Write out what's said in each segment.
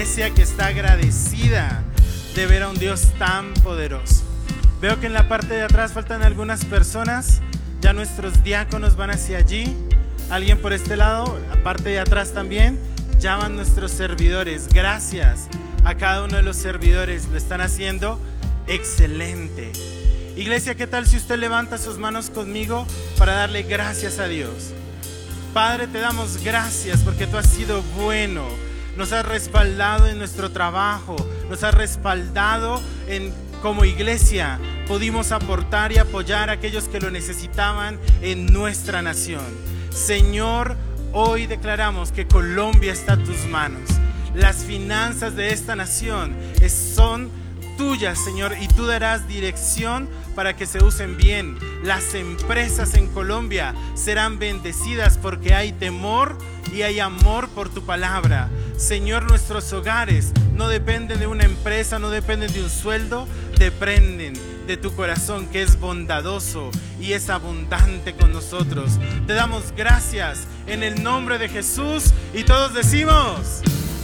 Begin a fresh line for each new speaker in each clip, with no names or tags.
iglesia que está agradecida de ver a un Dios tan poderoso. Veo que en la parte de atrás faltan algunas personas. Ya nuestros diáconos van hacia allí. Alguien por este lado, la parte de atrás también. Ya van nuestros servidores. Gracias a cada uno de los servidores. Lo están haciendo excelente. Iglesia, ¿qué tal si usted levanta sus manos conmigo para darle gracias a Dios? Padre, te damos gracias porque tú has sido bueno. Nos has respaldado en nuestro trabajo. Nos has respaldado como iglesia. Pudimos aportar y apoyar a aquellos que lo necesitaban en nuestra nación. Señor, hoy declaramos que Colombia está a tus manos. Las finanzas de esta nación son tuyas, Señor, y tú darás dirección para que se usen bien. Las empresas en Colombia serán bendecidas porque hay temor y hay amor por tu palabra. Señor, nuestros hogares no dependen de una empresa, no dependen de un sueldo, dependen de tu corazón que es bondadoso y es abundante con nosotros. Te damos gracias en el nombre de Jesús y todos decimos: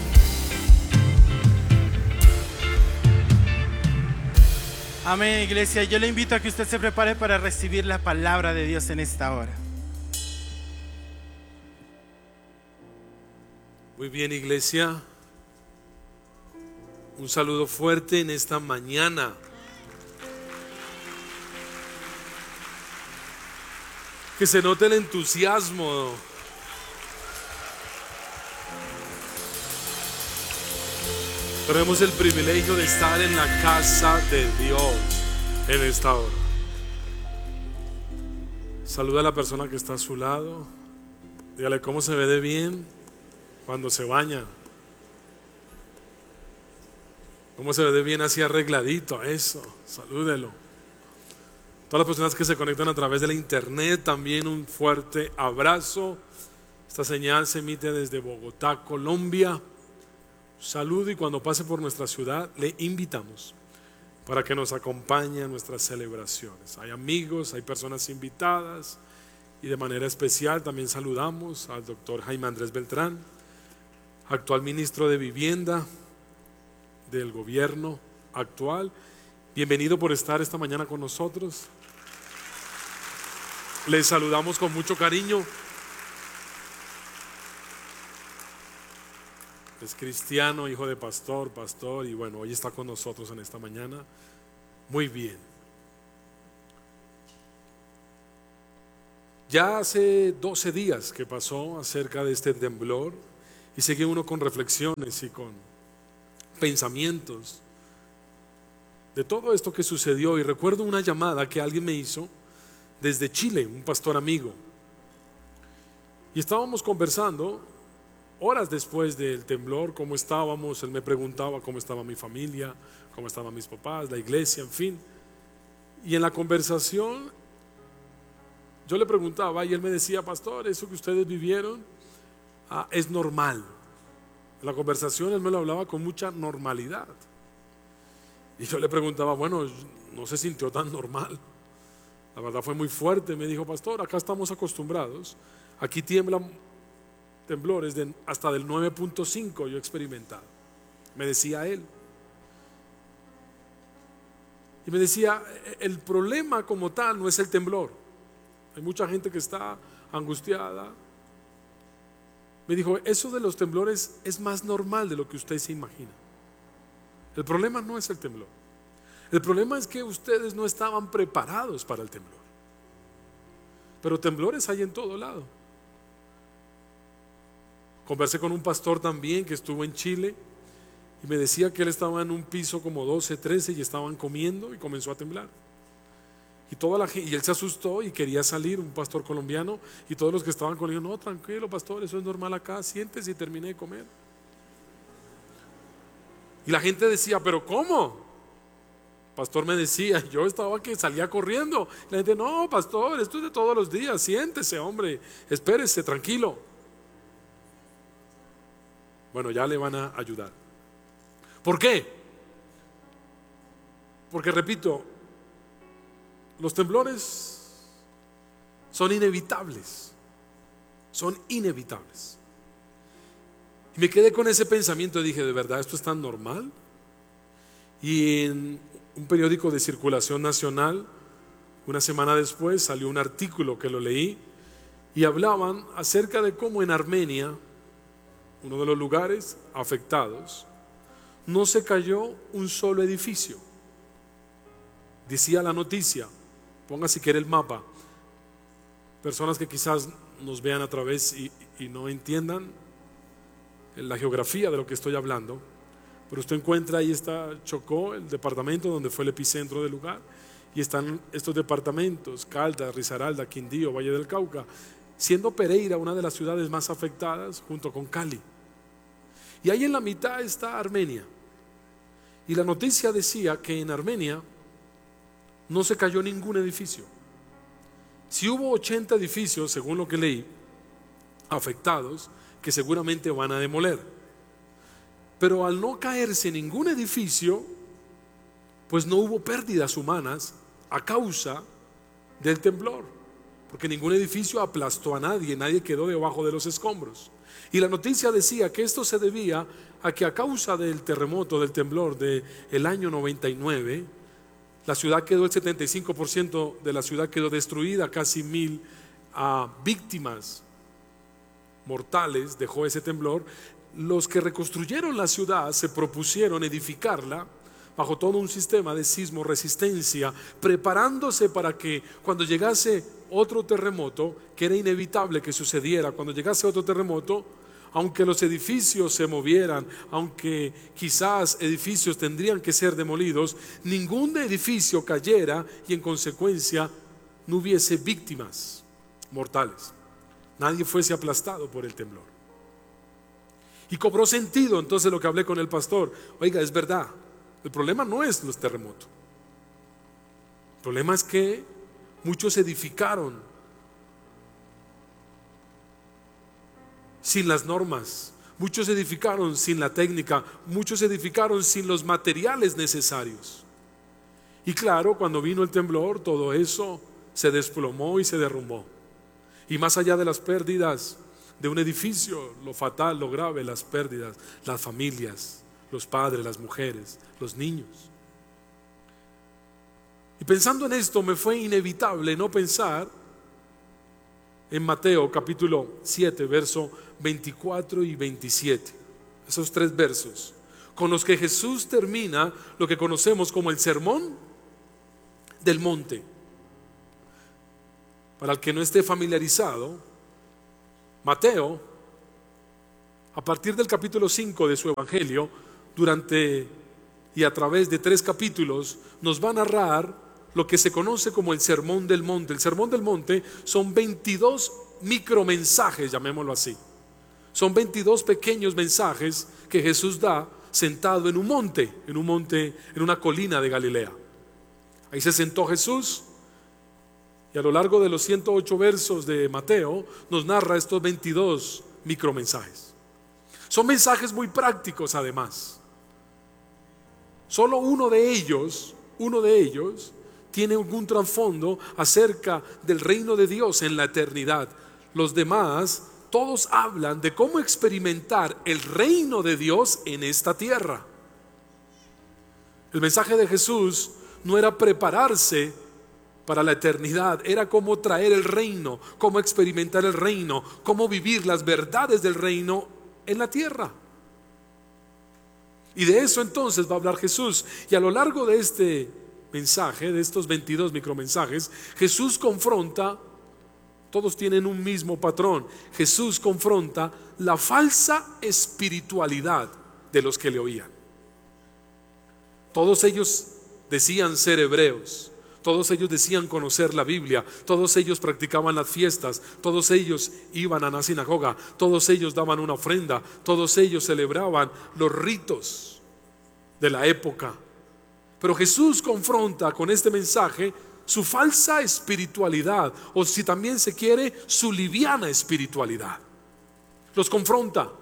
amén. Iglesia, yo le invito a que usted se prepare para recibir la palabra de Dios en esta hora.
Muy bien, iglesia, un saludo fuerte en esta mañana. Que se note el entusiasmo. Tenemos el privilegio de estar en la casa de Dios en esta hora. Saluda a la persona que está a su lado. Dígale cómo se ve de bien cuando se baña. Cómo se ve de bien así arregladito. Eso, salúdelo. Todas las personas que se conectan a través de la internet, también un fuerte abrazo. Esta señal se emite desde Bogotá, Colombia. Saludo, y cuando pase por nuestra ciudad le invitamos para que nos acompañe a nuestras celebraciones. Hay amigos, hay personas invitadas, y de manera especial también saludamos al doctor Jaime Andrés Beltrán, actual ministro de Vivienda del gobierno actual. Bienvenido por estar esta mañana con nosotros. Les saludamos con mucho cariño. Es cristiano, hijo de pastor, y bueno, hoy está con nosotros en esta mañana. Muy bien. Ya hace 12 días que pasó acerca de este temblor, y sigue uno con reflexiones y con pensamientos de todo esto que sucedió. Y recuerdo una llamada que alguien me hizo desde Chile, un pastor amigo, y estábamos conversando horas después del temblor, cómo estábamos. Él me preguntaba cómo estaba mi familia, cómo estaban mis papás, la iglesia, en fin. Y en la conversación yo le preguntaba y él me decía: pastor, eso que ustedes vivieron es normal. En la conversación él me lo hablaba con mucha normalidad. Y yo le preguntaba: bueno, no se sintió tan normal. La verdad fue muy fuerte. Me dijo: pastor, acá estamos acostumbrados, aquí tiemblan temblores hasta del 9.5 yo he experimentado, me decía él. Y me decía: el problema como tal no es el temblor. Hay mucha gente que está angustiada. Me dijo: eso de los temblores es más normal de lo que usted se imagina. El problema no es el temblor. El problema es que ustedes no estaban preparados para el temblor. Pero temblores hay en todo lado. Conversé con un pastor también que estuvo en Chile y me decía que él estaba en un piso como 12, 13 y estaban comiendo y comenzó a temblar. Y toda la gente, y él se asustó y quería salir, un pastor colombiano, y todos los que estaban con él: no, tranquilo, pastor, eso es normal acá, siéntese y terminé de comer. Y la gente decía: ¿pero cómo? Pastor me decía, yo estaba que salía corriendo. La gente: no, pastor, esto es de todos los días, siéntese, hombre, espérese, tranquilo. Bueno, ya le van a ayudar. ¿Por qué? Porque, repito, los temblores son inevitables. Son inevitables. Y me quedé con ese pensamiento y dije, ¿de verdad esto es tan normal? Y en un periódico de circulación nacional, una semana después, salió un artículo que lo leí y hablaban acerca de cómo en Armenia, uno de los lugares afectados, no se cayó un solo edificio. Decía la noticia, ponga si quiere el mapa, personas que quizás nos vean a través y no entiendan la geografía de lo que estoy hablando, pero usted encuentra ahí está Chocó, el departamento donde fue el epicentro del lugar, y están estos departamentos, Caldas, Risaralda, Quindío, Valle del Cauca, siendo Pereira una de las ciudades más afectadas junto con Cali. Y ahí en la mitad está Armenia. Y la noticia decía que en Armenia no se cayó ningún edificio. Si hubo 80 edificios, según lo que leí, afectados, que seguramente van a demoler. Pero al no caerse ningún edificio, pues no hubo pérdidas humanas a causa del temblor, porque ningún edificio aplastó a nadie, nadie quedó debajo de los escombros. Y la noticia decía que esto se debía a que a causa del terremoto, del temblor del año 99, la ciudad quedó, el 75% de la ciudad quedó destruida, casi 1000 víctimas mortales dejó ese temblor. Los que reconstruyeron la ciudad se propusieron edificarla bajo todo un sistema de sismo resistencia, preparándose para que cuando llegase otro terremoto, que era inevitable que sucediera, cuando llegase otro terremoto, aunque los edificios se movieran, aunque quizás edificios tendrían que ser demolidos, ningún edificio cayera y en consecuencia no hubiese víctimas mortales. Nadie fuese aplastado por el temblor. Y cobró sentido entonces lo que hablé con el pastor. Oiga, es verdad, el problema no es los terremotos. El problema es que muchos edificaron sin las normas, muchos edificaron sin la técnica, muchos edificaron sin los materiales necesarios. Y claro, cuando vino el temblor, todo eso se desplomó y se derrumbó. Y más allá de las pérdidas de un edificio, lo fatal, lo grave, las pérdidas, las familias, los padres, las mujeres, los niños. Y pensando en esto, me fue inevitable no pensar en Mateo capítulo 7, verso 24 y 27. Esos 3 versos con los que Jesús termina lo que conocemos como el Sermón del Monte. Para el que no esté familiarizado, Mateo, a partir del capítulo 5 de su Evangelio, durante y a través de 3 capítulos, nos va a narrar lo que se conoce como el Sermón del Monte. El Sermón del Monte son 22 micromensajes, llamémoslo así. Son 22 pequeños mensajes que Jesús da sentado en un monte, en una colina de Galilea. Ahí se sentó Jesús. Y a lo largo de los 108 versos de Mateo nos narra estos 22 micromensajes. Son mensajes muy prácticos además. Solo uno de ellos tiene algún trasfondo acerca del reino de Dios en la eternidad. Los demás, todos hablan de cómo experimentar el reino de Dios en esta tierra. El mensaje de Jesús no era prepararse para la eternidad, era cómo traer el reino, cómo experimentar el reino, cómo vivir las verdades del reino en la tierra. Y de eso entonces va a hablar Jesús. Y a lo largo de este mensaje, de estos 22 micromensajes, Jesús confronta, todos tienen un mismo patrón. Jesús confronta la falsa espiritualidad de los que le oían. Todos ellos decían ser hebreos. Todos ellos decían conocer la Biblia, todos ellos practicaban las fiestas, todos ellos iban a la sinagoga, todos ellos daban una ofrenda, todos ellos celebraban los ritos de la época. Pero Jesús confronta con este mensaje su falsa espiritualidad, o si también se quiere, su liviana espiritualidad. Los confronta.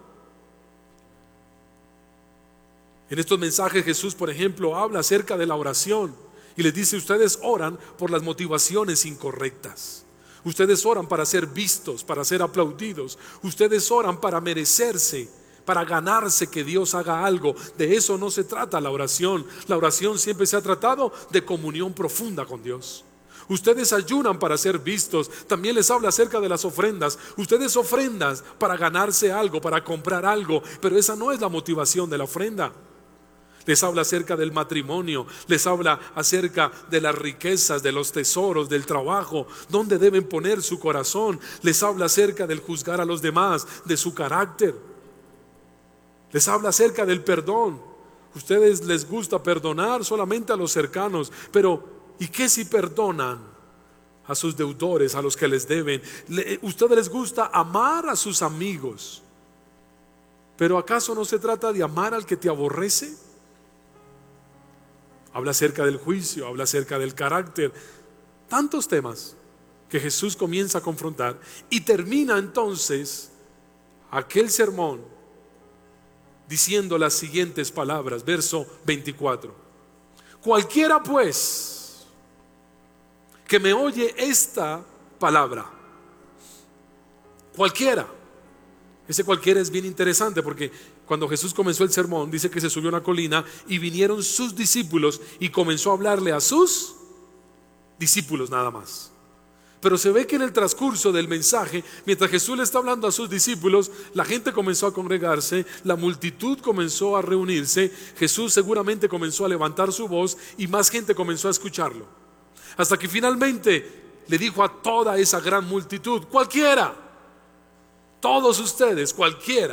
En estos mensajes Jesús, por ejemplo, habla acerca de la oración. Y les dice, ustedes oran por las motivaciones incorrectas. Ustedes oran para ser vistos, para ser aplaudidos. Ustedes oran para merecerse, para ganarse que Dios haga algo. De eso no se trata la oración. La oración siempre se ha tratado de comunión profunda con Dios. Ustedes ayunan para ser vistos. También les habla acerca de las ofrendas. Ustedes ofrendas para ganarse algo, para comprar algo, pero esa no es la motivación de la ofrenda. Les habla acerca del matrimonio, les habla acerca de las riquezas, de los tesoros, del trabajo, donde deben poner su corazón. Les habla acerca del juzgar a los demás, de su carácter. Les habla acerca del perdón. Ustedes les gusta perdonar solamente a los cercanos, pero ¿y qué si perdonan a sus deudores, a los que les deben? ¿Ustedes les gusta amar a sus amigos? ¿Pero acaso no se trata de amar al que te aborrece? Habla acerca del juicio, habla acerca del carácter. Tantos temas que Jesús comienza a confrontar y termina entonces aquel sermón diciendo las siguientes palabras, verso 24. Cualquiera pues que me oye esta palabra, cualquiera. Ese cualquiera es bien interesante porque cuando Jesús comenzó el sermón dice que se subió a una colina y vinieron sus discípulos y comenzó a hablarle a sus discípulos nada más. Pero se ve que en el transcurso del mensaje, mientras Jesús le está hablando a sus discípulos, la gente comenzó a congregarse, la multitud comenzó a reunirse, Jesús seguramente comenzó a levantar su voz y más gente comenzó a escucharlo. Hasta que finalmente le dijo a toda esa gran multitud, cualquiera, todos ustedes, cualquiera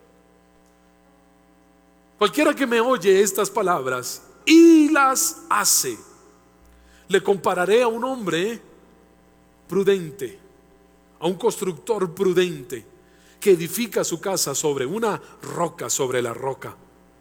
que me oye estas palabras y las hace, le compararé a un hombre prudente, a un constructor prudente que edifica su casa sobre una roca, sobre la roca.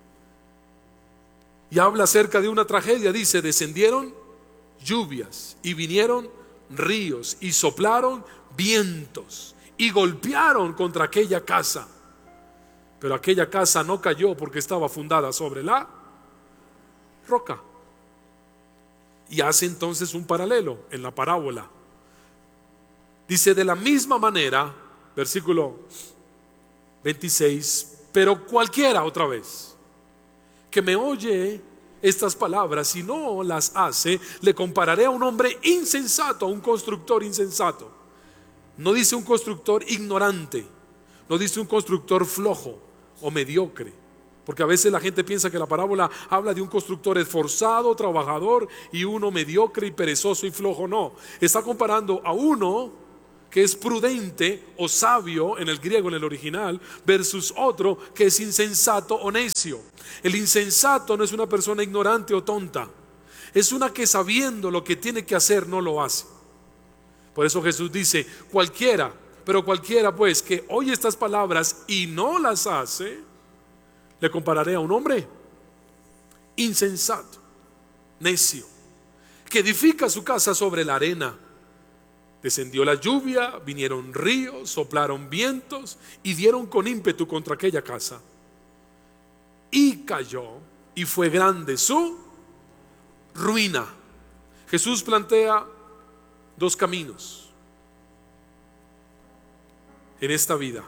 Y habla acerca de una tragedia, dice, descendieron lluvias y vinieron ríos y soplaron vientos y golpearon contra aquella casa, pero aquella casa no cayó porque estaba fundada sobre la roca. Y hace entonces un paralelo en la parábola. Dice, de la misma manera, versículo 26, pero cualquiera, otra vez, que me oye estas palabras y no las hace, le compararé a un hombre insensato, a un constructor insensato. No dice un constructor ignorante, no dice un constructor flojo o mediocre, porque a veces la gente piensa que la parábola habla de un constructor esforzado, trabajador, y uno mediocre y perezoso y flojo. No, está comparando a uno que es prudente o sabio en el griego, en el original, versus otro que es insensato o necio. El insensato no es una persona ignorante o tonta, es una que sabiendo lo que tiene que hacer no lo hace. Por eso Jesús dice, cualquiera, pero cualquiera pues que oye estas palabras y no las hace, le compararé a un hombre insensato, necio, que edifica su casa sobre la arena. Descendió la lluvia, vinieron ríos, soplaron vientos y dieron con ímpetu contra aquella casa. Y cayó, y fue grande su ruina. Jesús plantea dos caminos en esta vida.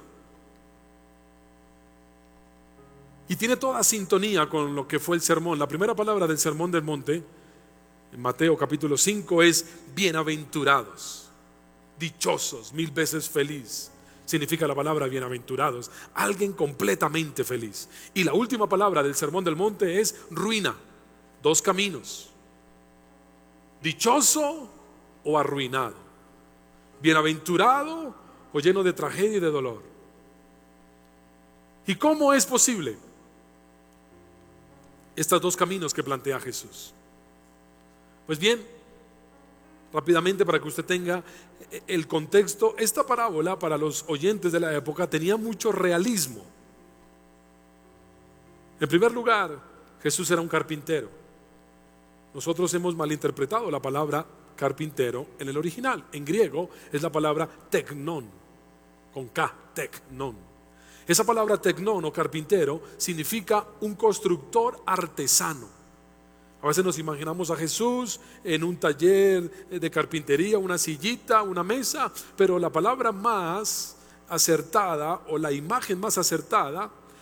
Y tiene toda sintonía con lo que fue el sermón. La primera palabra del sermón del monte, en Mateo capítulo 5, es bienaventurados, dichosos, 1000 veces feliz. Significa la palabra bienaventurados, alguien completamente feliz. Y la última palabra del sermón del monte es ruina, dos caminos, dichoso o arruinado, bienaventurado o lleno de tragedia y de dolor. ¿Y cómo es posible estos dos caminos que plantea Jesús? Pues bien, rápidamente para que usted tenga el contexto, esta parábola para los oyentes de la época tenía mucho realismo. En primer lugar, Jesús era un carpintero. Nosotros hemos malinterpretado la palabra carpintero en el original. En griego es la palabra teknon, con K, teknon. Esa palabra teknon o carpintero significa un constructor artesano. A veces nos imaginamos a Jesús en un taller de carpintería, una sillita, una mesa, pero la palabra más acertada o la imagen más acertada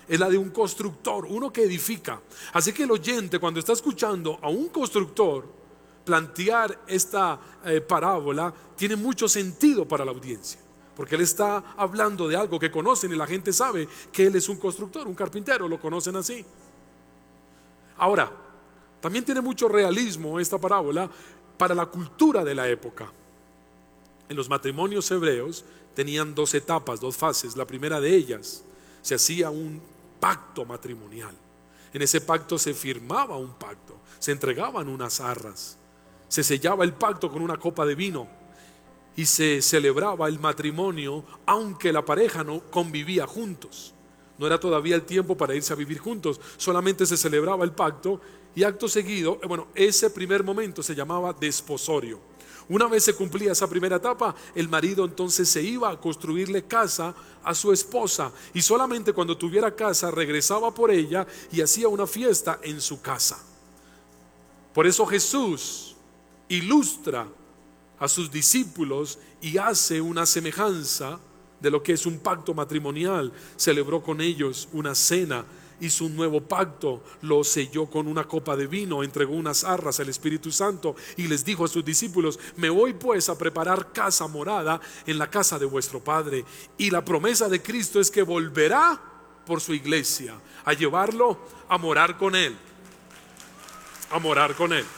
es la de un constructor, uno que edifica. Así que el oyente, cuando está escuchando a un constructor plantear esta parábola, tiene mucho sentido para la audiencia, porque él está hablando de algo que conocen y la gente sabe que él es un constructor, un carpintero, lo conocen así. Ahora, también tiene mucho realismo esta parábola para la cultura de la época. En los matrimonios hebreos tenían dos etapas, dos fases. La primera de ellas, se hacía un pacto matrimonial. En ese pacto se firmaba un pacto, se entregaban unas arras, se sellaba el pacto con una copa de vino y se celebraba el matrimonio aunque la pareja no convivía juntos. No era todavía el tiempo para irse a vivir juntos, solamente se celebraba el pacto y acto seguido, ese primer momento se llamaba desposorio. Una vez se cumplía esa primera etapa, el marido entonces se iba a construirle casa a su esposa y solamente cuando tuviera casa regresaba por ella y hacía una fiesta en su casa. Por eso Jesús ilustra a sus discípulos y hace una semejanza de lo que es un pacto matrimonial. Celebró con ellos una cena, hizo un nuevo pacto, lo selló con una copa de vino, entregó unas arras al Espíritu Santo y les dijo a sus discípulos: me voy pues a preparar casa morada en la casa de vuestro Padre. Y la promesa de Cristo es que volverá por su iglesia a llevarlo a morar con Él, a morar con Él.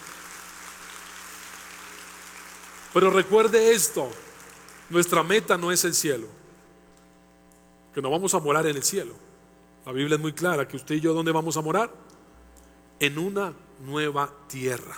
Pero recuerde esto, nuestra meta no es el cielo, que no vamos a morar en el cielo. La Biblia es muy clara que usted y yo, ¿dónde vamos a morar? En una nueva tierra.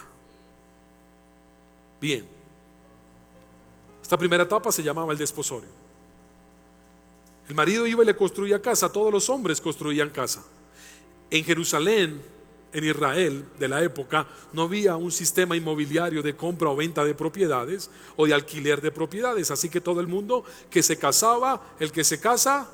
Bien, esta primera etapa se llamaba el desposorio. El marido iba y le construía casa, todos los hombres construían casa. En Jerusalén, en Israel de la época, no había un sistema inmobiliario de compra o venta de propiedades o de alquiler de propiedades, así que todo el mundo que se casaba, el que se casa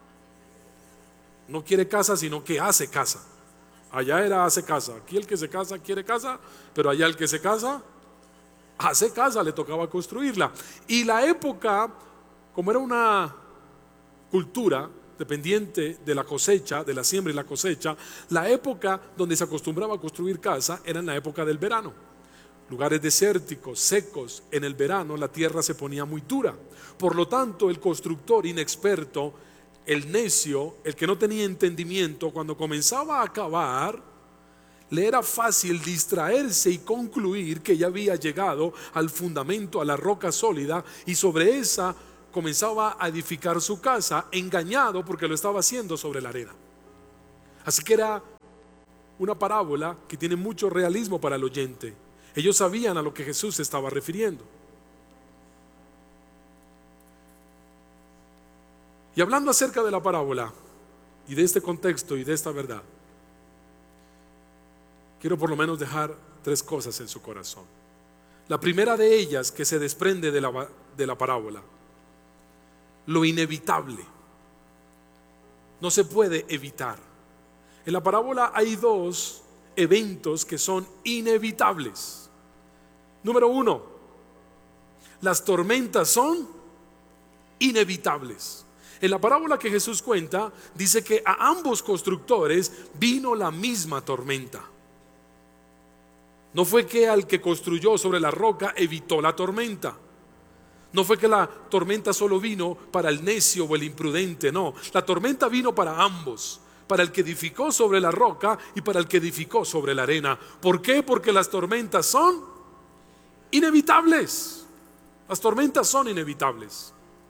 no quiere casa, sino que hace casa. Allá era hace casa, aquí el que se casa quiere casa, pero allá el que se casa hace casa, le tocaba construirla. Y la época, como era una cultura dependiente de la cosecha, de la siembra y la cosecha, la época donde se acostumbraba a construir casa era en la época del verano. Lugares desérticos, secos, en el verano la tierra se ponía muy dura. Por lo tanto, el constructor inexperto, el necio, el que no tenía entendimiento, cuando comenzaba a cavar, le era fácil distraerse y concluir que ya había llegado al fundamento, a la roca sólida, y sobre esa comenzaba a edificar su casa, engañado porque lo estaba haciendo sobre la arena. Así que era una parábola que tiene mucho realismo para el oyente. Ellos sabían a lo que Jesús se estaba refiriendo. Y hablando acerca de la parábola y de este contexto y de esta verdad, quiero por lo menos dejar 3 cosas en su corazón. La primera de ellas, que se desprende de la parábola: lo inevitable. No se puede evitar. En la parábola hay 2 eventos que son inevitables. Número 1, las tormentas son inevitables. En la parábola que Jesús cuenta, dice que a ambos constructores vino la misma tormenta. No fue que al que construyó sobre la roca evitó la tormenta. No fue que la tormenta solo vino para el necio o el imprudente, no. La tormenta vino para ambos, para el que edificó sobre la roca y para el que edificó sobre la arena. ¿Por qué? Porque las tormentas son inevitables. Las tormentas son inevitables.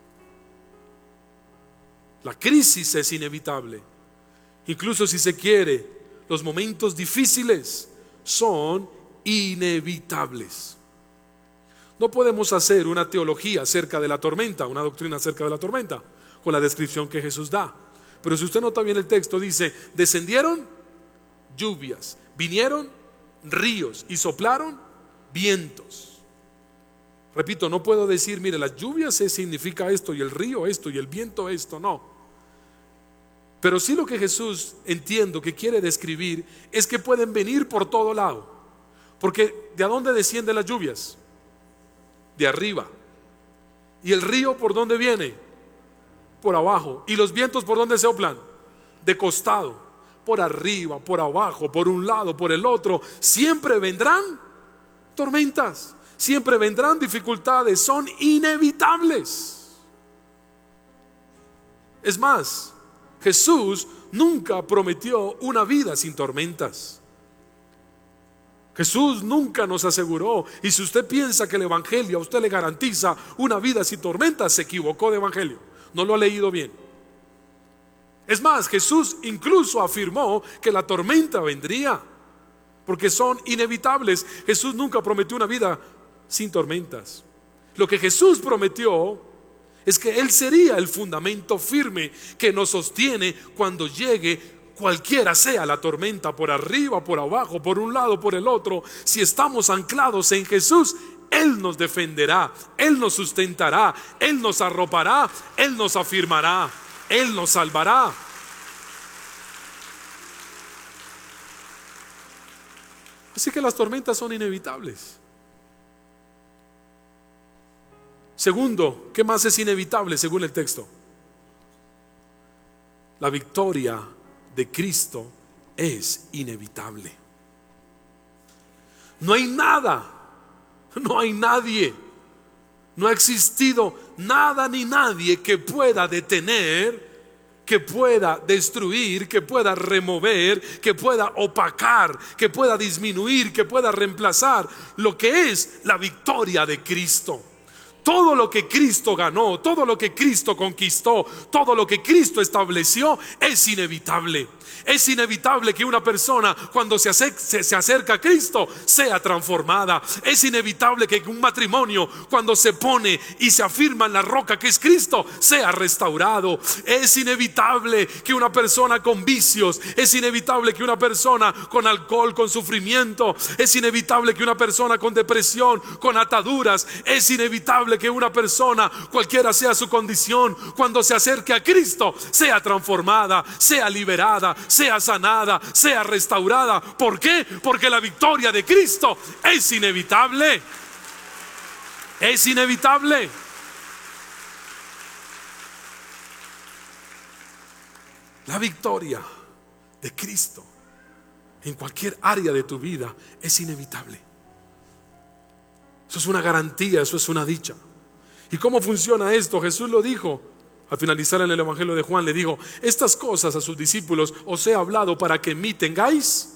La crisis es inevitable. Incluso si se quiere, los momentos difíciles son inevitables. No podemos hacer una teología acerca de la tormenta, una doctrina acerca de la tormenta, con la descripción que Jesús da. Pero si usted nota bien el texto, dice: descendieron lluvias, vinieron ríos y soplaron vientos. Repito, no puedo decir, mire, las lluvias significa esto y el río esto y el viento esto, no. Pero sí lo que Jesús, entiendo que quiere describir, es que pueden venir por todo lado. Porque ¿de dónde descienden las lluvias? De arriba. ¿Y el río por dónde viene? Por abajo. ¿Y los vientos por dónde soplan? de costado, por arriba, por abajo, por un lado, por el otro, siempre vendrán tormentas, siempre vendrán dificultades, son inevitables. Es más, Jesús nunca prometió una vida sin tormentas. Jesús nunca nos aseguró, y si usted piensa que el evangelio a usted le garantiza una vida sin tormentas, se equivocó de evangelio, no lo ha leído bien. Es más, Jesús incluso afirmó que la tormenta vendría, porque son inevitables. Jesús nunca prometió una vida sin tormentas. Lo que Jesús prometió es que Él sería el fundamento firme que nos sostiene cuando llegue cualquiera sea la tormenta, por arriba, por abajo, por un lado, por el otro. Si estamos anclados en Jesús, Él nos defenderá, Él nos sustentará, Él nos arropará, Él nos afirmará, Él nos salvará. Así que las tormentas son inevitables. Segundo, ¿qué más es inevitable según el texto? La victoria de Cristo es inevitable. No hay nada, no hay nadie, no ha existido nada ni nadie que pueda detener, que pueda destruir, que pueda remover, que pueda opacar, que pueda disminuir, que pueda reemplazar lo que es la victoria de Cristo. Todo lo que Cristo ganó, todo lo que Cristo conquistó, todo lo que Cristo estableció es inevitable. Es inevitable que una persona cuando se acerca a Cristo sea transformada. Es inevitable que un matrimonio cuando se pone y se afirma en la roca que es Cristo sea restaurado. Es inevitable que una persona con vicios, es inevitable que una persona con alcohol, con sufrimiento, es inevitable que una persona con depresión, con ataduras, es inevitable que una persona, cualquiera sea su condición, cuando se acerque a Cristo sea transformada, sea liberada, sea sanada, sea restaurada. ¿Por qué? Porque la victoria de Cristo es inevitable. Es inevitable. La victoria de Cristo en cualquier área de tu vida es inevitable. Eso es una garantía, eso es una dicha. ¿Y cómo funciona esto? Jesús lo dijo al finalizar en el Evangelio de Juan. Le dijo: estas cosas a sus discípulos os he hablado para que en mí tengáis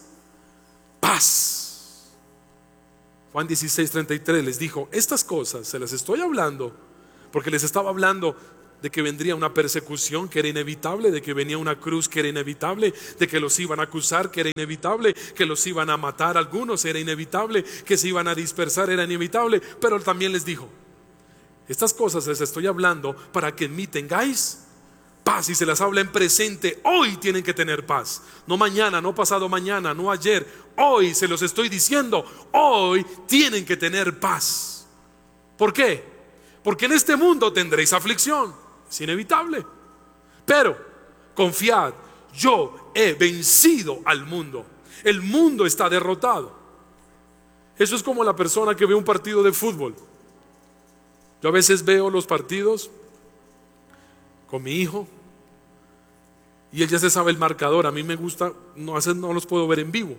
paz. Juan 16:33 les dijo: estas cosas se las estoy hablando porque les estaba hablando de que vendría una persecución que era inevitable, de que venía una cruz que era inevitable, de que los iban a acusar que era inevitable, que los iban a matar algunos era inevitable, que se iban a dispersar era inevitable. Pero también les dijo: estas cosas les estoy hablando para que en mí tengáis paz. Y se las habla en presente. Hoy tienen que tener paz, no mañana, no pasado mañana, no ayer. Hoy se los estoy diciendo. Hoy tienen que tener paz. ¿Por qué? Porque en este mundo tendréis aflicción, es inevitable. Pero confiad, yo he vencido al mundo. El mundo está derrotado. Eso es como la persona que ve un partido de fútbol. Yo a veces veo los partidos con mi hijo y él ya se sabe el marcador. A mí me gusta, a veces no los puedo ver en vivo,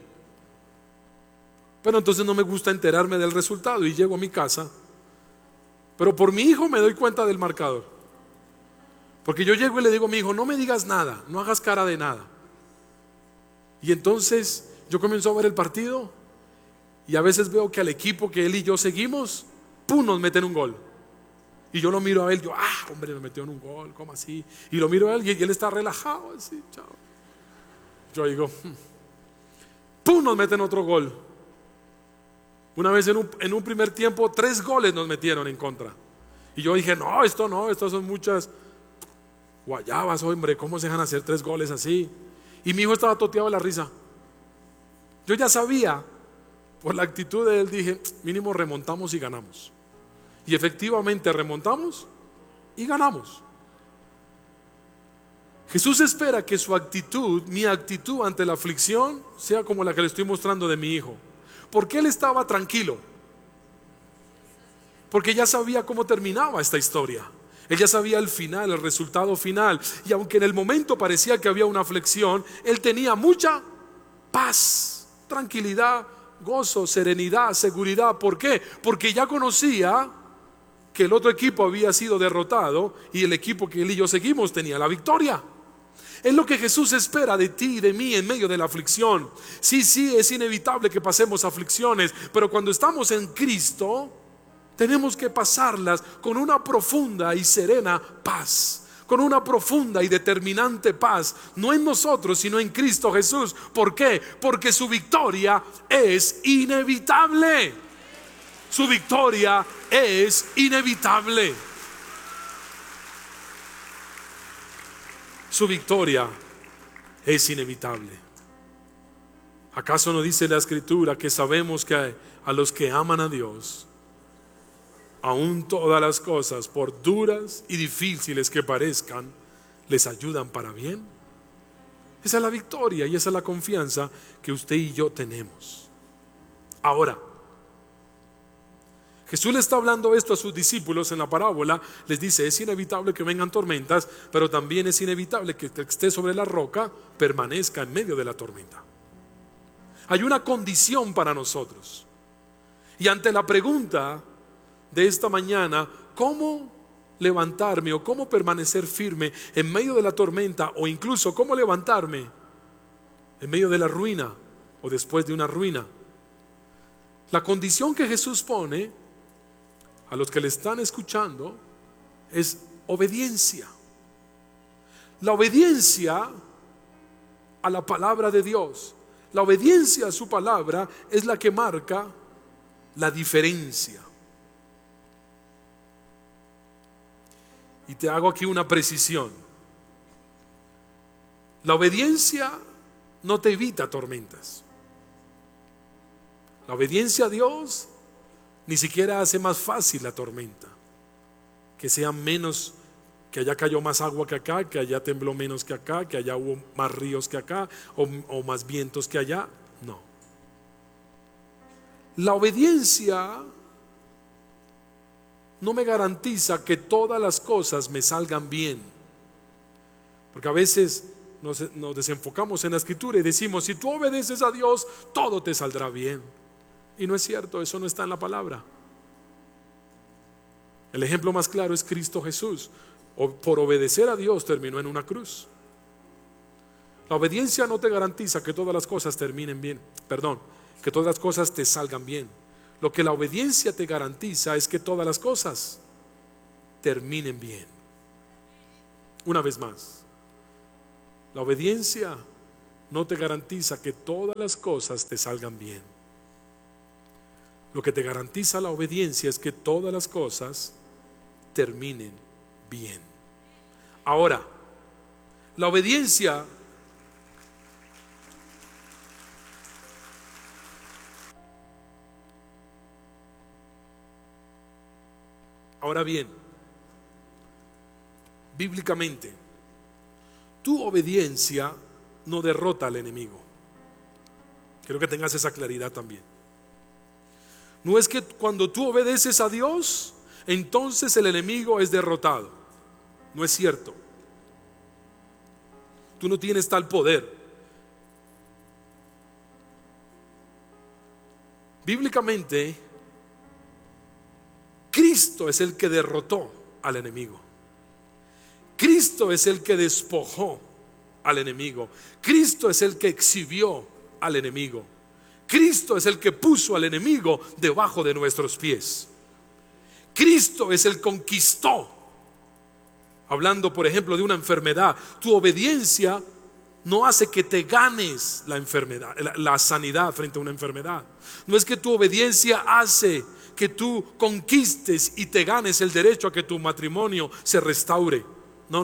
pero entonces no me gusta enterarme del resultado y llego a mi casa. Pero por mi hijo me doy cuenta del marcador, porque yo llego y le digo a mi hijo: no me digas nada, no hagas cara de nada. Y entonces yo comienzo a ver el partido y a veces veo que al equipo que él y yo seguimos, ¡pum!, nos meten un gol. Y yo lo miro a él, yo: hombre, nos metió en un gol, ¿cómo así? Y lo miro a él y él está relajado así, chao. Yo digo: ¡pum!, nos meten otro gol. Una vez en un primer tiempo 3 goles nos metieron en contra. Y yo dije: no, estas son muchas guayabas, hombre, ¿cómo se dejan hacer 3 goles así? Y mi hijo estaba toteado de la risa. Yo ya sabía, por la actitud de él, dije: mínimo remontamos y ganamos. Y efectivamente remontamos y ganamos. Jesús espera que su actitud, mi actitud ante la aflicción, sea como la que le estoy mostrando de mi hijo. ¿Por qué él estaba tranquilo? Porque ya sabía cómo terminaba esta historia. Él ya sabía el final, el resultado final. Y aunque en el momento parecía que había una aflicción, él tenía mucha paz, tranquilidad, gozo, serenidad, seguridad. ¿Por qué? Porque ya conocía que el otro equipo había sido derrotado y el equipo que él y yo seguimos tenía la victoria. Es lo que Jesús espera de ti y de mí en medio de la aflicción. Sí, es inevitable que pasemos aflicciones, pero cuando estamos en Cristo, tenemos que pasarlas con una profunda y serena paz, con una profunda y determinante paz, no en nosotros, sino en Cristo Jesús. ¿Por qué? Porque su victoria es inevitable. Su victoria es inevitable. Su victoria es inevitable. ¿Acaso no dice la Escritura que sabemos que a los que aman a Dios, aún todas las cosas, por duras y difíciles que parezcan, les ayudan para bien? Esa es la victoria y esa es la confianza que usted y yo tenemos. Ahora, Jesús le está hablando esto a sus discípulos en la parábola. Les dice: es inevitable que vengan tormentas, pero también es inevitable que el que esté sobre la roca permanezca en medio de la tormenta. Hay una condición para nosotros. Y ante la pregunta de esta mañana, ¿cómo levantarme o cómo permanecer firme en medio de la tormenta, o incluso cómo levantarme en medio de la ruina o después de una ruina? La condición que Jesús pone a los que le están escuchando es obediencia. La obediencia a la palabra de Dios, la obediencia a su palabra es la que marca la diferencia. Y te hago aquí una precisión: la obediencia no te evita tormentas. La obediencia a Dios ni siquiera hace más fácil la tormenta, que sea menos, que allá cayó más agua que acá, que allá tembló menos que acá, que allá hubo más ríos que acá, o más vientos que allá. No. La obediencia no me garantiza que todas las cosas me salgan bien, porque a veces nos desenfocamos en la Escritura y decimos: si tú obedeces a Dios, todo te saldrá bien. Y no es cierto, eso no está en la palabra. El ejemplo más claro es Cristo Jesús. Por obedecer a Dios terminó en una cruz. La obediencia no te garantiza que todas las cosas terminen bien, que todas las cosas te salgan bien. Lo que la obediencia te garantiza es que todas las cosas terminen bien. Una vez más, la obediencia no te garantiza que todas las cosas te salgan bien. Lo que te garantiza la obediencia es que todas las cosas terminen bien. Ahora, la obediencia ahora bien, bíblicamente, tu obediencia no derrota al enemigo. Quiero que tengas esa claridad también. No es que cuando tú obedeces a Dios, entonces el enemigo es derrotado. No es cierto. Tú no tienes tal poder. Bíblicamente, Cristo es el que derrotó al enemigo. Cristo es el que despojó al enemigo. Cristo es el que exhibió al enemigo. Cristo es el que puso al enemigo debajo de nuestros pies. Cristo es el que conquistó. Hablando, por ejemplo, de una enfermedad, tu obediencia no hace que te ganes la enfermedad, la sanidad frente a una enfermedad. No es que tu obediencia hace que tú conquistes y te ganes el derecho a que tu matrimonio se restaure. No.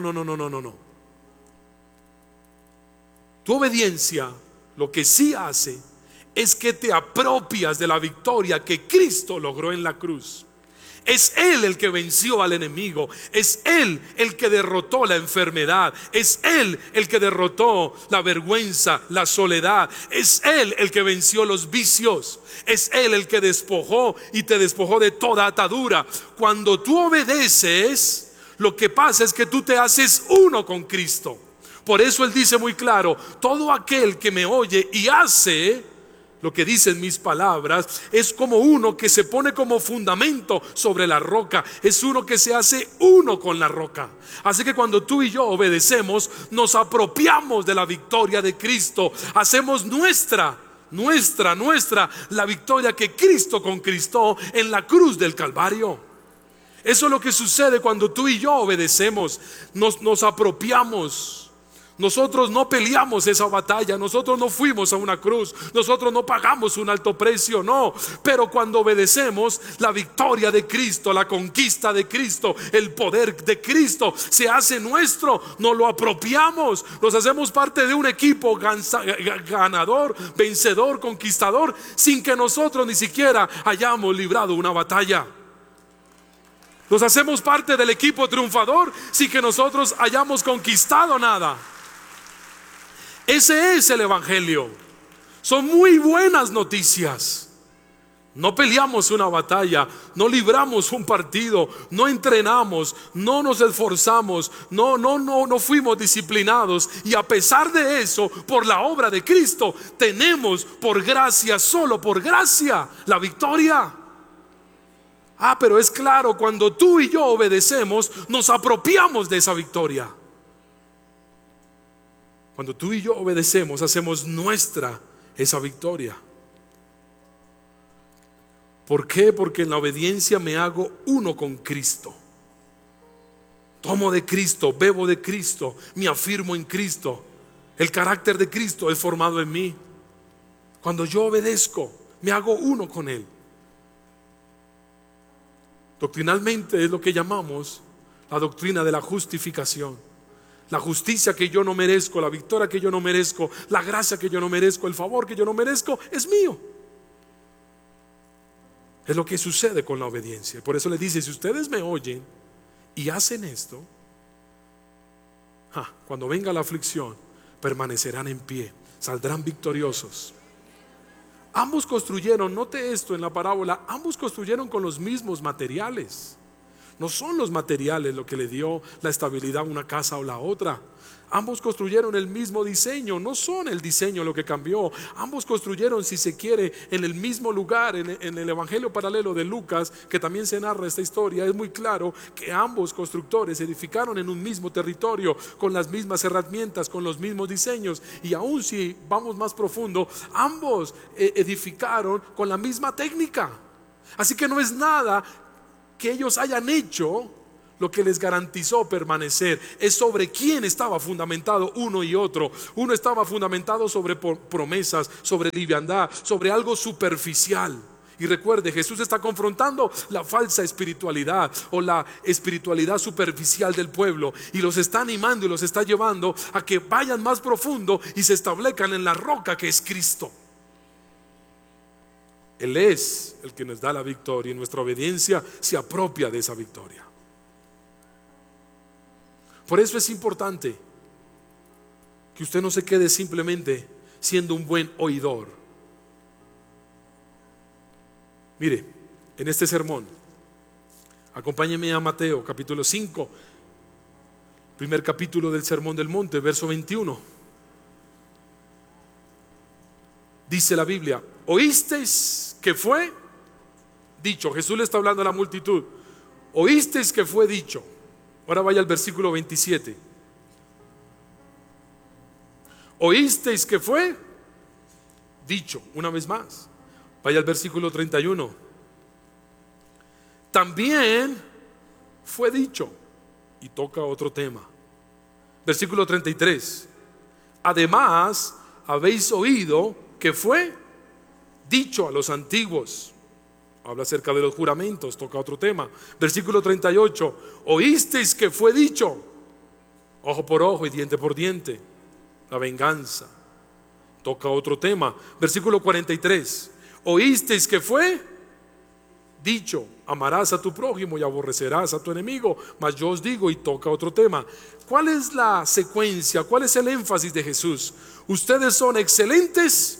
Tu obediencia lo que sí hace es que te apropias de la victoria que Cristo logró en la cruz. Es Él el que venció al enemigo. Es Él el que derrotó la enfermedad. Es Él el que derrotó la vergüenza, la soledad. Es Él el que venció los vicios. Es Él el que despojó y te despojó de toda atadura. Cuando tú obedeces, Lo que pasa es que tú te haces uno con Cristo. Por eso Él dice muy claro: todo aquel que me oye y hace lo que dicen mis palabras, es como uno que se pone como fundamento sobre la roca. Es uno que se hace uno con la roca. Así que cuando tú y yo obedecemos, nos apropiamos de la victoria de Cristo. Hacemos nuestra la victoria que Cristo conquistó en la cruz del Calvario. Eso es lo que sucede cuando tú y yo obedecemos. Nos apropiamos. Nosotros no peleamos esa batalla, nosotros no fuimos a una cruz, nosotros no pagamos un alto precio, no. Pero cuando obedecemos, la victoria de Cristo, la conquista de Cristo, el poder de Cristo se hace nuestro. Nos lo apropiamos, nos hacemos parte de un equipo ganador, vencedor, conquistador, sin que nosotros ni siquiera hayamos librado una batalla. Nos hacemos parte del equipo triunfador sin que nosotros hayamos conquistado nada. Ese es el Evangelio. Son muy buenas noticias. No peleamos una batalla, no libramos un partido, no entrenamos, no nos esforzamos, no fuimos disciplinados. Y a pesar de eso, por la obra de Cristo, tenemos por gracia, solo por gracia, la victoria. Pero es claro, cuando tú y yo obedecemos, nos apropiamos de esa victoria. Cuando tú y yo obedecemos, hacemos nuestra esa victoria. ¿Por qué? Porque en la obediencia me hago uno con Cristo. Tomo de Cristo, bebo de Cristo, me afirmo en Cristo. El carácter de Cristo es formado en mí. Cuando yo obedezco, me hago uno con Él. Doctrinalmente es lo que llamamos la doctrina de la justificación. La justicia que yo no merezco, la victoria que yo no merezco, la gracia que yo no merezco, el favor que yo no merezco, es mío. Es lo que sucede con la obediencia. Por eso le dice: si ustedes me oyen y hacen esto, cuando venga la aflicción, permanecerán en pie, saldrán victoriosos. Ambos construyeron, note esto en la parábola, ambos construyeron con los mismos materiales. No son los materiales lo que le dio la estabilidad a una casa o la otra. Ambos construyeron el mismo diseño, no son el diseño lo que cambió. Ambos construyeron, si se quiere, en el mismo lugar. En el Evangelio paralelo de Lucas, que también se narra esta historia, es muy claro que ambos constructores edificaron en un mismo territorio, con las mismas herramientas, con los mismos diseños. Y aún si vamos más profundo, ambos edificaron con la misma técnica. Así que no es nada que ellos hayan hecho lo que les garantizó permanecer. Es sobre quién estaba fundamentado uno y otro. Uno estaba fundamentado sobre promesas, sobre liviandad, sobre algo superficial. Y recuerde, Jesús está confrontando la falsa espiritualidad o la espiritualidad superficial del pueblo, y los está animando y los está llevando a que vayan más profundo y se establezcan en la roca que es Cristo. Él es el que nos da la victoria, y nuestra obediencia se apropia de esa victoria. Por eso es importante que usted no se quede simplemente siendo un buen oidor. Mire, en este sermón, acompáñeme a Mateo capítulo 5, primer capítulo del Sermón del Monte, verso 21. Dice la Biblia: oísteis que fue dicho. Jesús le está hablando a la multitud. Oísteis que fue dicho. Ahora vaya al versículo 27. Oísteis que fue dicho. Una vez más, vaya al versículo 31. También fue dicho. Y toca otro tema. Versículo 33. Además, habéis oído que fue dicho a los antiguos. Habla acerca de los juramentos, toca otro tema. Versículo 38. Oísteis que fue dicho: ojo por ojo y diente por diente. La venganza. Toca otro tema. Versículo 43. Oísteis que fue dicho: amarás a tu prójimo y aborrecerás a tu enemigo. Mas yo os digo, y toca otro tema. ¿Cuál es la secuencia? ¿Cuál es el énfasis de Jesús? Ustedes son excelentes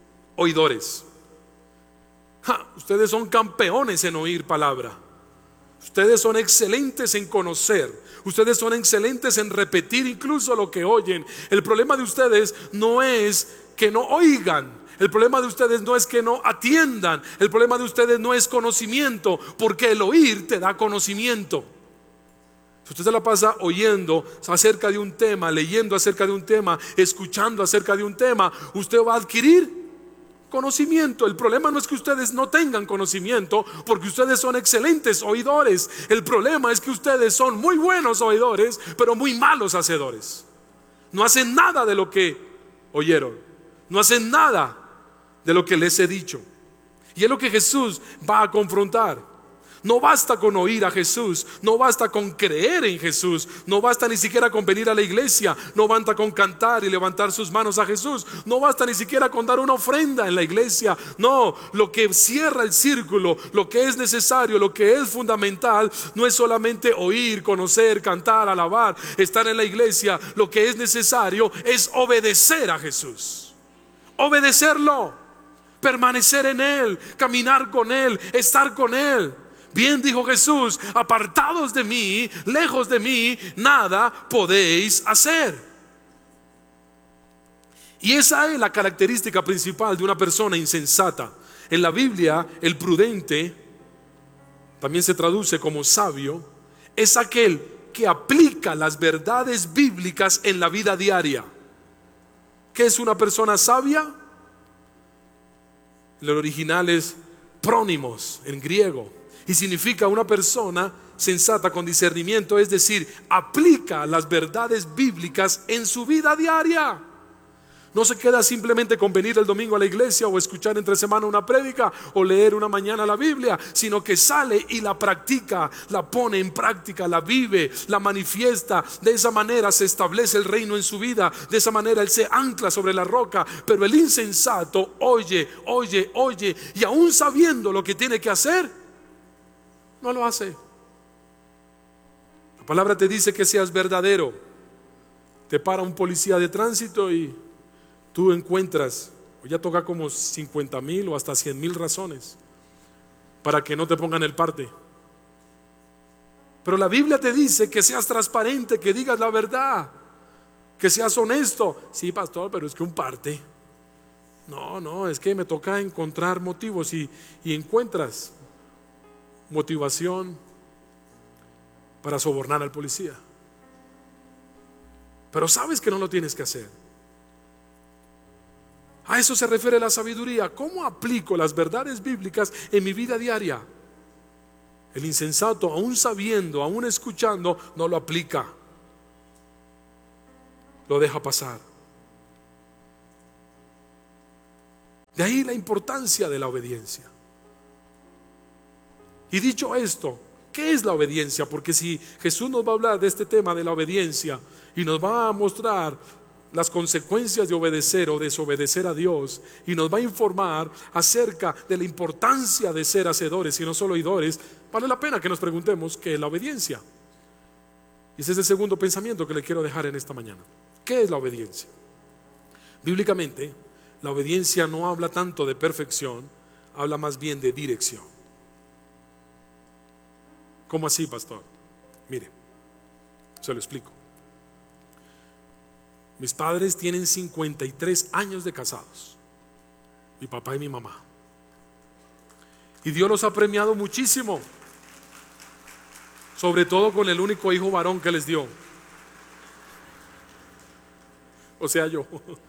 oidores. Ustedes son campeones en oír palabra. Ustedes son excelentes en conocer, ustedes son excelentes en repetir incluso lo que oyen. El problema de ustedes no es que no oigan, el problema de ustedes no es que no atiendan, el problema de ustedes no es conocimiento, porque el oír te da conocimiento. Si usted se la pasa oyendo acerca de un tema, leyendo acerca de un tema, escuchando acerca de un tema, usted va a adquirir conocimiento. El problema no es que ustedes no tengan conocimiento, porque ustedes son excelentes oidores. El problema es que ustedes son muy buenos oidores, pero muy malos hacedores. No hacen nada de lo que oyeron, no hacen nada de lo que les he dicho. Y es lo que Jesús va a confrontar. No basta con oír a Jesús, no basta con creer en Jesús, no basta ni siquiera con venir a la iglesia, no basta con cantar y levantar sus manos a Jesús, no basta ni siquiera con dar una ofrenda en la iglesia. No, lo que cierra el círculo, lo que es necesario, lo que es fundamental, no es solamente oír, conocer, cantar, alabar, estar en la iglesia. Lo que es necesario es obedecer a Jesús, obedecerlo, permanecer en Él, caminar con Él, estar con Él. Bien dijo Jesús: apartados de mí, lejos de mí, nada podéis hacer. Y esa es la característica principal de una persona insensata. En la Biblia, el prudente, también se traduce como sabio, es aquel que aplica las verdades bíblicas en la vida diaria. ¿Qué es una persona sabia? El original es prónimos en griego, y significa una persona sensata con discernimiento, es decir, aplica las verdades bíblicas en su vida diaria. No se queda simplemente con venir el domingo a la iglesia o escuchar entre semana una prédica o leer una mañana la Biblia, sino que sale y la practica, la pone en práctica, la vive, la manifiesta. De esa manera se establece el reino en su vida, de esa manera él se ancla sobre la roca. Pero el insensato oye, y aún sabiendo lo que tiene que hacer, no lo hace. La palabra te dice que seas verdadero. Te para un policía de tránsito y tú encuentras, ya toca como 50,000 o hasta 100,000 razones para que no te pongan el parte. Pero la Biblia te dice que seas transparente, que digas la verdad, que seas honesto. Sí, pastor, pero es que un parte. No, es que me toca encontrar motivos y encuentras motivación para sobornar al policía. Pero sabes que no lo tienes que hacer. A eso se refiere la sabiduría. ¿Cómo aplico las verdades bíblicas en mi vida diaria? El insensato, aún sabiendo, aún escuchando, no lo aplica, lo deja pasar. De ahí la importancia de la obediencia. Y dicho esto, ¿qué es la obediencia? Porque si Jesús nos va a hablar de este tema de la obediencia y nos va a mostrar las consecuencias de obedecer o desobedecer a Dios, y nos va a informar acerca de la importancia de ser hacedores y no solo oidores, vale la pena que nos preguntemos qué es la obediencia. Y ese es el segundo pensamiento que le quiero dejar en esta mañana. ¿Qué es la obediencia? Bíblicamente, la obediencia no habla tanto de perfección, habla más bien de dirección. ¿Cómo así, pastor? Mire, se lo explico. Mis padres tienen 53 años de casados, mi papá y mi mamá, y Dios los ha premiado muchísimo, sobre todo con el único hijo varón que les dio, o sea, yo.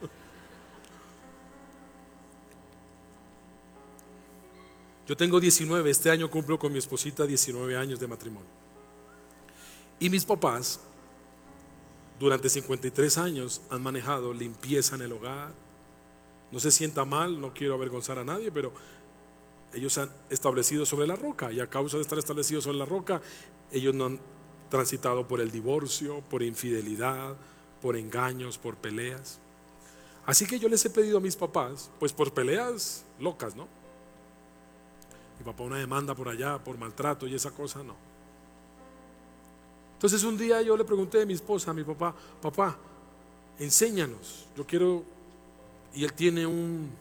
Yo tengo 19, este año cumplo con mi esposita 19 años de matrimonio. Y mis papás durante 53 años han manejado limpieza en el hogar. No se sienta mal, no quiero avergonzar a nadie, pero ellos han establecido sobre la roca, y a causa de estar establecidos sobre la roca, ellos no han transitado por el divorcio, por infidelidad, por engaños, por peleas. Así que yo les he pedido a mis papás, pues por peleas locas, ¿no? Mi papá una demanda por allá, por maltrato y esa cosa, no. Entonces un día yo le pregunté a mi esposa, a mi papá: papá, enséñanos, yo quiero. Y él tiene un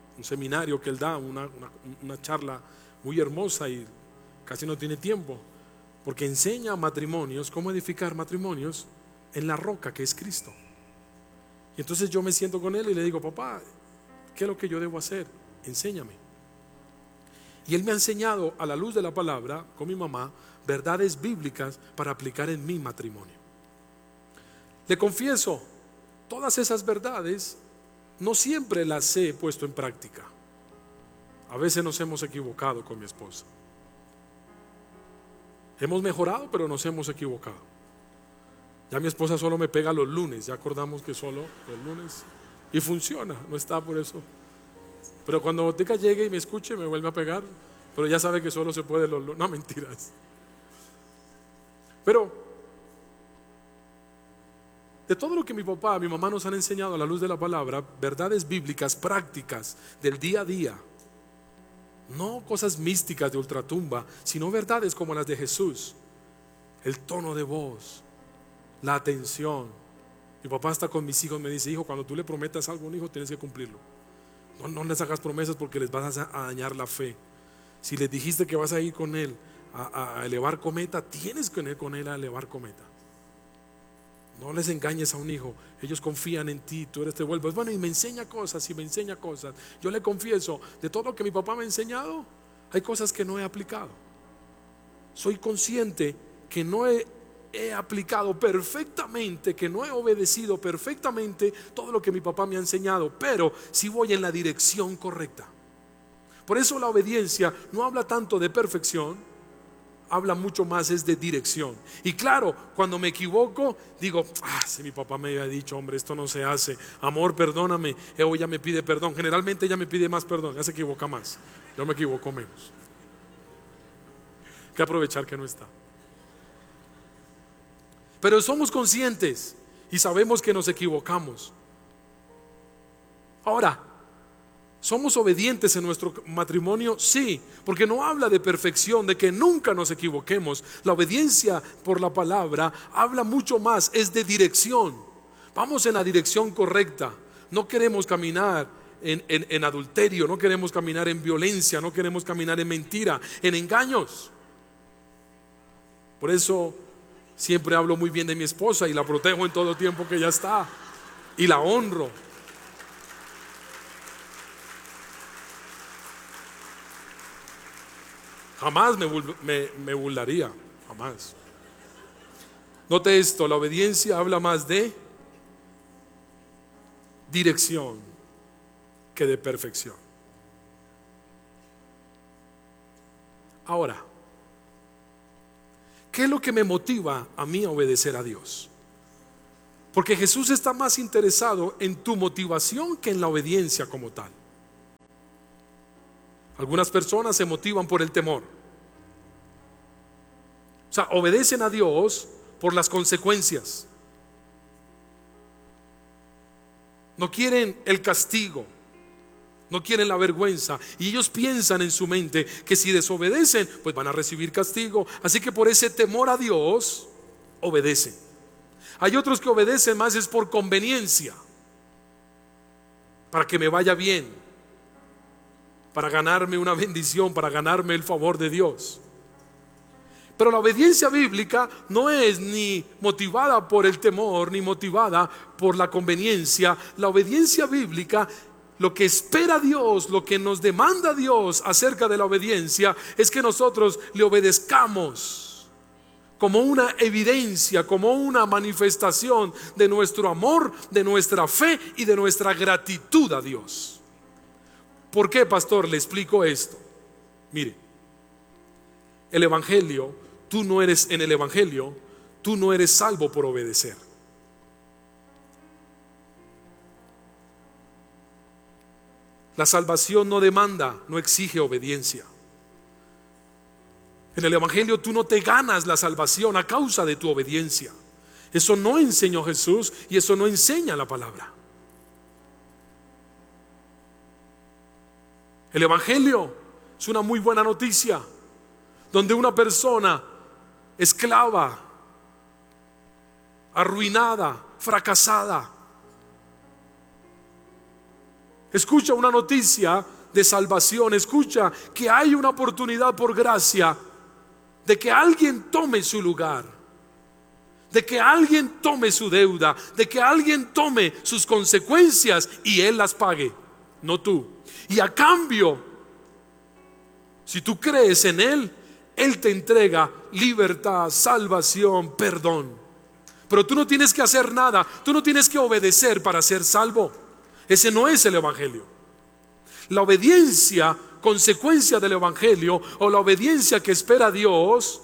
seminario que él da, una charla muy hermosa, y casi no tiene tiempo, porque enseña a matrimonios cómo edificar matrimonios en la roca que es Cristo. Y entonces yo me siento con él y le digo: papá, ¿qué es lo que yo debo hacer? Enséñame. Y él me ha enseñado, a la luz de la palabra, con mi mamá, verdades bíblicas para aplicar en mi matrimonio. Le confieso, todas esas verdades no siempre las he puesto en práctica. A veces nos hemos equivocado con mi esposa. Hemos mejorado, pero nos hemos equivocado. Ya mi esposa solo me pega los lunes. Ya acordamos que solo los lunes. Y funciona, no está por eso. Pero cuando Botica llegue y me escuche, me vuelve a pegar. Pero ya sabe que solo se puede los lunes. No, mentiras. Pero de todo lo que mi papá, mi mamá nos han enseñado a la luz de la palabra, verdades bíblicas, prácticas del día a día, no cosas místicas de ultratumba, sino verdades como las de Jesús. El tono de voz, la atención. Mi papá está con mis hijos, me dice: hijo, cuando tú le prometas algo a un hijo, tienes que cumplirlo. No les hagas promesas porque les vas a dañar la fe. Si les dijiste que vas a ir con él a elevar cometa, tienes que ir con él a elevar cometa. No les engañes a un hijo. Ellos confían en ti, tú eres, te vuelves bueno y me enseña cosas y me enseña cosas. Yo le confieso, de todo lo que mi papá me ha enseñado, hay cosas que no he aplicado. Soy consciente que no he aplicado perfectamente, que no he obedecido perfectamente todo lo que mi papá me ha enseñado, pero sí voy en la dirección correcta. Por eso la obediencia no habla tanto de perfección, habla mucho más es de dirección. Y claro, cuando me equivoco, digo: si mi papá me había dicho, hombre, esto no se hace, amor, perdóname. Ella me pide perdón. Generalmente ella me pide más perdón, ella se equivoca más, yo me equivoco menos. Hay que aprovechar que no está. Pero somos conscientes y sabemos que nos equivocamos. Ahora, ¿somos obedientes en nuestro matrimonio? Sí, porque no habla de perfección, de que nunca nos equivoquemos. La obediencia por la palabra habla mucho más, es de dirección. Vamos en la dirección correcta. No queremos caminar en adulterio, no queremos caminar en violencia, no queremos caminar en mentira, en engaños. Por eso siempre hablo muy bien de mi esposa y la protejo en todo tiempo que ella está y la honro. Jamás me burlaría, jamás. Note esto, la obediencia habla más de dirección que de perfección. Ahora, ¿qué es lo que me motiva a mí a obedecer a Dios? Porque Jesús está más interesado en tu motivación que en la obediencia como tal. Algunas personas se motivan por el temor. O sea, obedecen a Dios por las consecuencias. No quieren el castigo, no quieren la vergüenza. Y ellos piensan en su mente que si desobedecen, pues van a recibir castigo. Así que por ese temor a Dios, obedecen. Hay otros que obedecen más es por conveniencia, para que me vaya bien, para ganarme una bendición, para ganarme el favor de Dios. Pero la obediencia bíblica no es ni motivada por el temor, ni motivada por la conveniencia. La obediencia bíblica, lo que espera Dios, lo que nos demanda Dios acerca de la obediencia, es que nosotros le obedezcamos como una evidencia, como una manifestación de nuestro amor, de nuestra fe y de nuestra gratitud a Dios. ¿Por qué, pastor? Le explico esto. Mire, el evangelio, tú no eres salvo por obedecer. La salvación no demanda, no exige obediencia. En el evangelio tú no te ganas la salvación a causa de tu obediencia. Eso no enseñó Jesús y eso no enseña la palabra. El evangelio es una muy buena noticia, donde una persona esclava, arruinada, fracasada, escucha una noticia de salvación, escucha que hay una oportunidad por gracia de que alguien tome su lugar, de que alguien tome su deuda, de que alguien tome sus consecuencias y Él las pague, no tú. Y a cambio, si tú crees en Él, Él te entrega libertad, salvación, perdón. Pero tú no tienes que hacer nada, tú no tienes que obedecer para ser salvo. Ese no es el Evangelio. La obediencia, consecuencia del Evangelio, o la obediencia que espera Dios,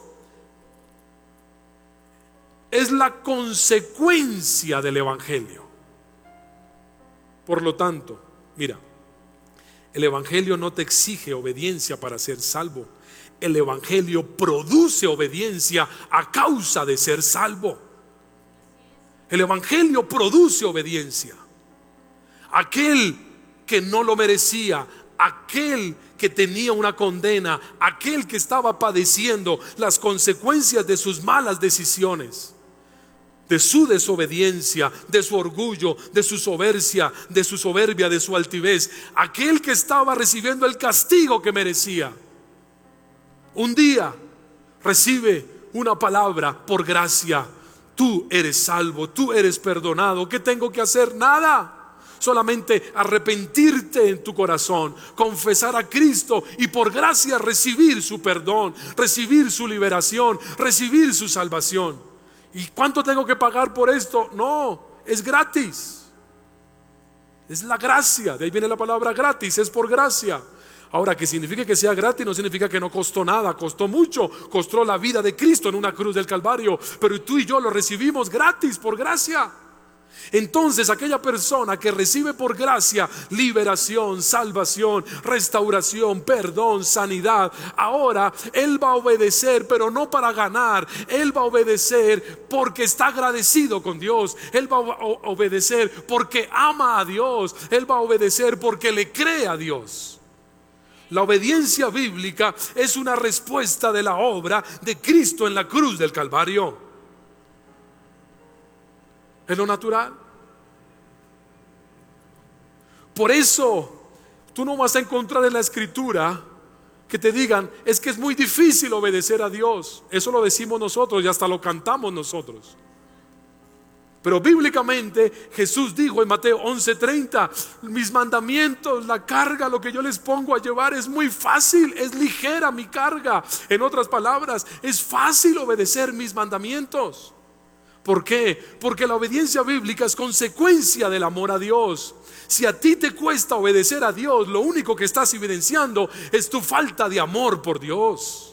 es la consecuencia del Evangelio. Por lo tanto, mira, el Evangelio no te exige obediencia para ser salvo. El Evangelio produce obediencia a causa de ser salvo. El Evangelio produce obediencia. Aquel que no lo merecía, aquel que tenía una condena, aquel que estaba padeciendo las consecuencias de sus malas decisiones, de su desobediencia, de su orgullo, de su soberbia, de su altivez, aquel que estaba recibiendo el castigo que merecía, un día recibe una palabra: por gracia, tú eres salvo, tú eres perdonado. ¿Qué tengo que hacer? Nada. Solamente arrepentirte en tu corazón, confesar a Cristo y por gracia recibir su perdón, recibir su liberación, recibir su salvación. ¿Y cuánto tengo que pagar por esto? No, es gratis. Es la gracia, de ahí viene la palabra gratis, es por gracia. Ahora, que significa que sea gratis no significa que no costó nada, costó mucho, costó la vida de Cristo en una cruz del Calvario, pero tú y yo lo recibimos gratis, por gracia. Entonces aquella persona que recibe por gracia liberación, salvación, restauración, perdón, sanidad, ahora él va a obedecer, pero no para ganar. Él va a obedecer porque está agradecido con Dios. Él va a obedecer porque ama a Dios. Él va a obedecer porque le cree a Dios. La obediencia bíblica es una respuesta de la obra de Cristo en la cruz del Calvario. Es lo natural. Por eso tú no vas a encontrar en la Escritura que te digan: es que es muy difícil obedecer a Dios. Eso lo decimos nosotros y hasta lo cantamos nosotros. Pero bíblicamente Jesús dijo en Mateo 11:30: mis mandamientos, la carga, lo que yo les pongo a llevar es muy fácil, es ligera mi carga. En otras palabras, es fácil obedecer mis mandamientos. ¿Por qué? Porque la obediencia bíblica es consecuencia del amor a Dios. Si a ti te cuesta obedecer a Dios, lo único que estás evidenciando es tu falta de amor por Dios.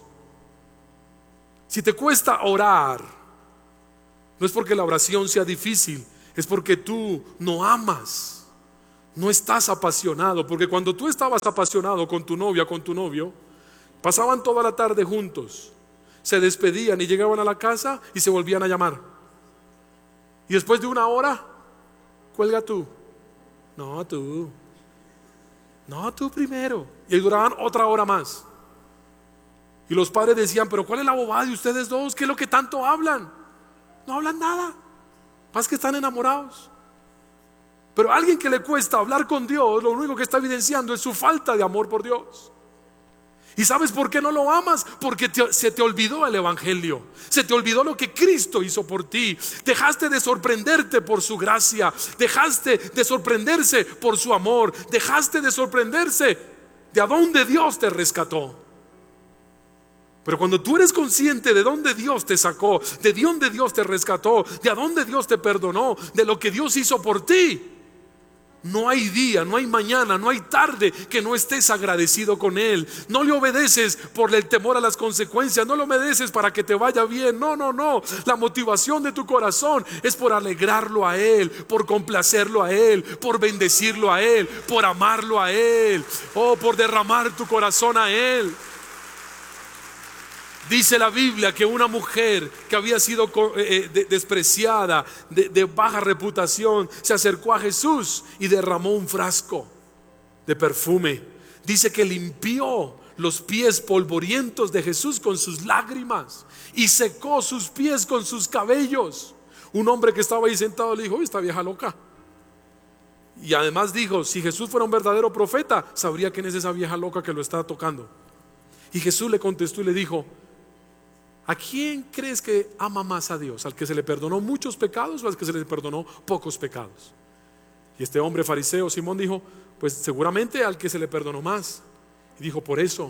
Si te cuesta orar, no es porque la oración sea difícil, es porque tú no amas, no estás apasionado. Porque cuando tú estabas apasionado con tu novia, con tu novio, pasaban toda la tarde juntos, se despedían y llegaban a la casa y se volvían a llamar. Y después de una hora, cuelga tú. No, tú. No, tú primero. Y duraban otra hora más. Y los padres decían: pero ¿cuál es la bobada de ustedes dos? ¿Qué es lo que tanto hablan? No hablan nada, más que están enamorados. Pero a alguien que le cuesta hablar con Dios, lo único que está evidenciando es su falta de amor por Dios. ¿Y sabes por qué no lo amas? Porque se te olvidó el Evangelio. Se te olvidó lo que Cristo hizo por ti. Dejaste de sorprenderte por su gracia. Dejaste de sorprenderse por su amor. Dejaste de sorprenderse de a dónde Dios te rescató. Pero cuando tú eres consciente de dónde Dios te sacó, de dónde Dios te rescató, de a dónde Dios te perdonó, de lo que Dios hizo por ti, no hay día, no hay mañana, no hay tarde que no estés agradecido con Él. No le obedeces por el temor a las consecuencias, no le obedeces para que te vaya bien. No, no, no. La motivación de tu corazón es por alegrarlo a Él, por complacerlo a Él, por bendecirlo a Él, por amarlo a Él, o por derramar tu corazón a Él. Dice la Biblia que una mujer que había sido despreciada, de baja reputación, se acercó a Jesús y derramó un frasco de perfume. Dice que limpió los pies polvorientos de Jesús con sus lágrimas y secó sus pies con sus cabellos. Un hombre que estaba ahí sentado le dijo: esta vieja loca. Y además dijo: si Jesús fuera un verdadero profeta, sabría quién es esa vieja loca que lo está tocando. Y Jesús le contestó y le dijo: ¿A quién crees que ama más a Dios? ¿Al que se le perdonó muchos pecados o al que se le perdonó pocos pecados? Y este hombre fariseo, Simón, dijo, pues seguramente al que se le perdonó más. Y dijo, por eso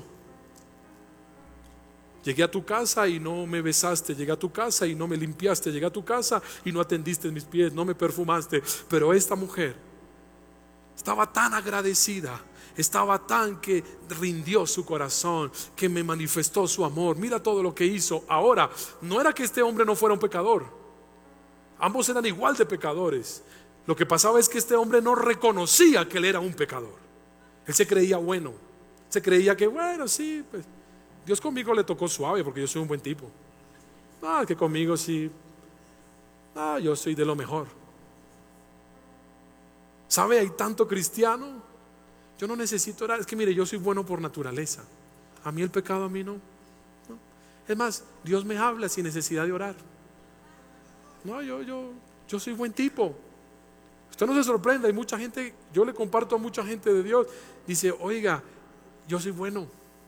llegué a tu casa y no me besaste, llegué a tu casa y no me limpiaste, llegué a tu casa y no atendiste mis pies, no me perfumaste. Pero esta mujer estaba tan agradecida, estaba tan que rindió su corazón, que me manifestó su amor. Mira todo lo que hizo. Ahora, no era que este hombre no fuera un pecador, ambos eran igual de pecadores. Lo que pasaba es que este hombre no reconocía que él era un pecador. Él se creía bueno, se creía que bueno, sí, pues Dios conmigo le tocó suave porque yo soy un buen tipo. Que conmigo sí, yo soy de lo mejor. ¿Sabe? Hay tanto cristiano. Yo no necesito orar. Es que mire, yo soy bueno por naturaleza. A mí el pecado, a mí no. Es más, Dios me habla sin necesidad de orar. Yo soy buen tipo. Usted no se sorprenda, hay mucha gente, yo le comparto a mucha gente de Dios, dice, oiga, yo soy bueno.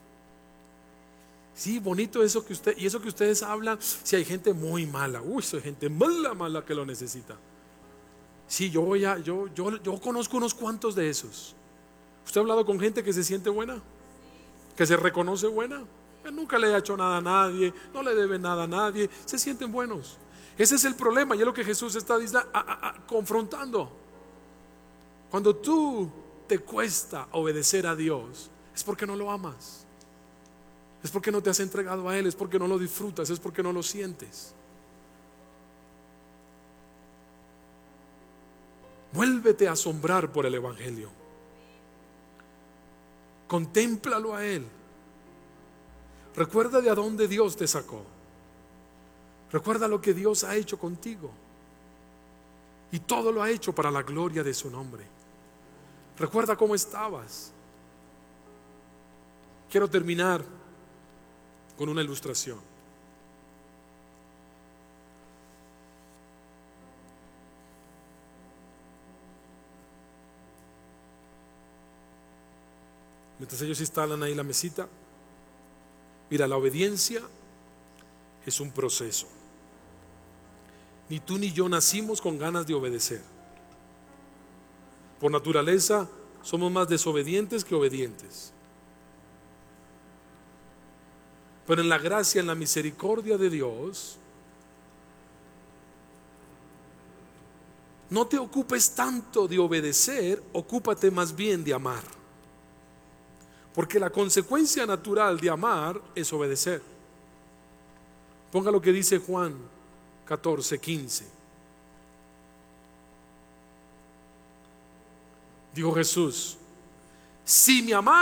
Sí, bonito eso que usted, y eso que ustedes hablan, si hay gente muy mala, hay gente mala que lo necesita. Sí, yo conozco unos cuantos de esos. ¿Usted ha hablado con gente que se siente buena? ¿Que se reconoce buena? Que nunca le ha hecho nada a nadie, no le debe nada a nadie, se sienten buenos. Ese es el problema y es lo que Jesús está confrontando. Cuando tú te cuesta obedecer a Dios, es porque no lo amas, es porque no te has entregado a Él, es porque no lo disfrutas, es porque no lo sientes. Vuélvete a asombrar por el Evangelio. Contémplalo a Él. Recuerda de a dónde Dios te sacó. Recuerda lo que Dios ha hecho contigo. Y todo lo ha hecho para la gloria de su nombre. Recuerda cómo estabas. Quiero terminar con una ilustración. Mientras ellos instalan ahí la mesita, mira, la obediencia es un proceso. Ni tú ni yo nacimos con ganas de obedecer. Por naturaleza somos más desobedientes que obedientes. Pero en la gracia, en la misericordia de Dios, no te ocupes tanto de obedecer, ocúpate más bien de amar. Porque la consecuencia natural de amar es obedecer. Ponga lo que dice Juan 14:15. Dijo Jesús, si me amáis,